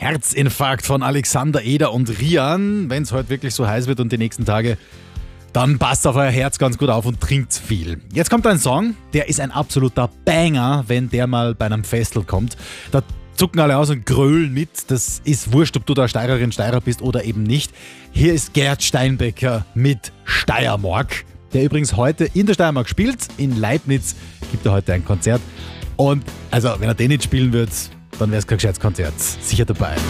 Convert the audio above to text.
Herzinfarkt von Alexander Eder und Rian. Wenn es heute wirklich so heiß wird und die nächsten Tage, dann passt auf euer Herz ganz gut auf und trinkt viel. Jetzt kommt ein Song, der ist ein absoluter Banger, wenn der mal bei einem Festel kommt. Da zucken alle aus und grölen mit. Das ist wurscht, ob du da Steirerin, Steirer bist oder eben nicht. Hier ist Gerd Steinbecker mit Steiermark, der übrigens heute in der Steiermark spielt. In Leibniz gibt er heute ein Konzert. Und also, wenn er den nicht spielen wird, dann wäre es kein gescheites Konzert. Sicher dabei.